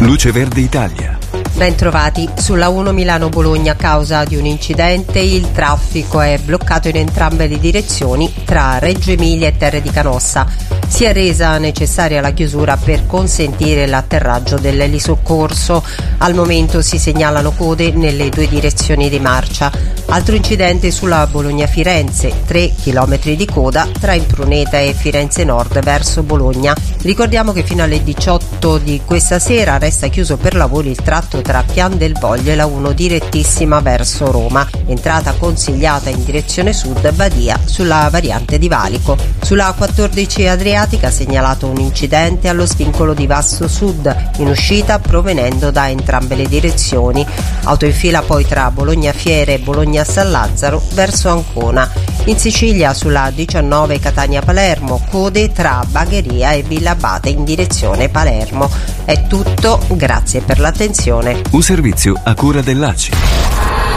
Luce Verde Italia. Bentrovati. Sulla 1 Milano-Bologna, a causa di un incidente, il traffico è bloccato in entrambe le direzioni tra Reggio Emilia e Terre di Canossa. Si è resa necessaria la chiusura per consentire l'atterraggio dell'elisoccorso. Al momento si segnalano code nelle due direzioni di marcia. Altro incidente sulla Bologna-Firenze, 3 chilometri di coda tra Impruneta e Firenze Nord verso Bologna. Ricordiamo che fino alle 18 di questa sera resta chiuso per lavori il tratto tra Pian del Voglio e la 1 direttissima verso Roma. Entrata consigliata in direzione sud, Badia sulla variante di Valico. Sulla 14 Adriatica segnalato un incidente allo svincolo di Vasto Sud, in uscita provenendo da entrambe le direzioni. Auto in fila poi tra Bologna Fiere e Bologna San Lazzaro verso Ancona. In Sicilia sulla 19 Catania Palermo, code tra Bagheria e Villa Abate in direzione Palermo. È tutto, grazie per l'attenzione. Un servizio a cura dell'ACI.